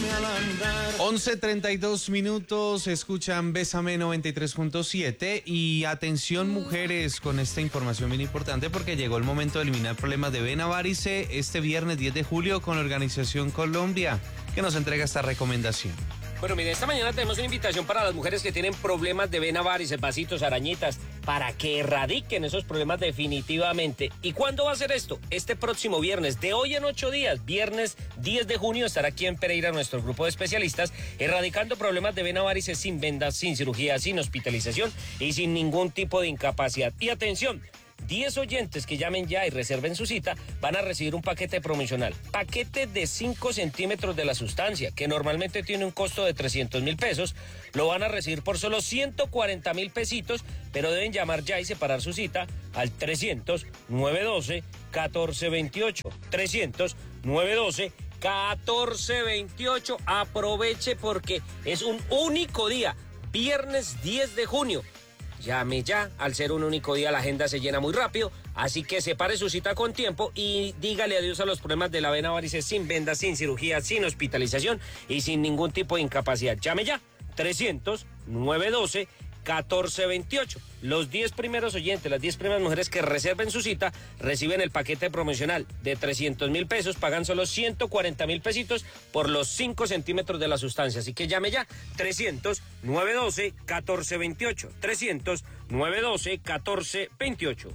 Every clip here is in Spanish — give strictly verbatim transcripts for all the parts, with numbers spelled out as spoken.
bésame al andar. once treinta y dos minutos, escuchan Bésame noventa y tres punto siete y atención mujeres con esta información bien importante porque llegó el momento de eliminar problemas de vena varice este viernes diez de julio con la Organización Colombia, que nos entrega esta recomendación. Bueno, mire, esta mañana tenemos una invitación para las mujeres que tienen problemas de vena varices, vasitos, arañitas, para que erradiquen esos problemas definitivamente. ¿Y cuándo va a ser esto? Este próximo viernes, de hoy en ocho días, viernes diez de junio, estará aquí en Pereira nuestro grupo de especialistas erradicando problemas de vena varices sin vendas, sin cirugía, sin hospitalización y sin ningún tipo de incapacidad. Y atención, diez oyentes que llamen ya y reserven su cita van a recibir un paquete promocional. Paquete de cinco centímetros de la sustancia, que normalmente tiene un costo de trescientos mil pesos. Lo van a recibir por solo ciento cuarenta mil pesitos, pero deben llamar ya y separar su cita al trescientos, nueve doce, catorce veintiocho. trescientos, nueve doce, catorce veintiocho. Aproveche porque es un único día, viernes diez de junio. Llame ya, al ser un único día la agenda se llena muy rápido, así que separe su cita con tiempo y dígale adiós a los problemas de la vena varices sin vendas, sin cirugía, sin hospitalización y sin ningún tipo de incapacidad. Llame ya, trescientos, nueve doce, catorce veintiocho. Los diez primeros oyentes, las diez primeras mujeres que reserven su cita, reciben el paquete promocional de trescientos mil pesos, pagan solo ciento cuarenta mil pesitos por los cinco centímetros de la sustancia. Así que llame ya, trescientos, nueve doce, catorce veintiocho. trescientos, nueve doce, catorce veintiocho.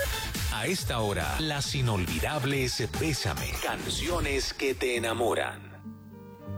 A esta hora, las inolvidables Bésame, canciones que te enamoran.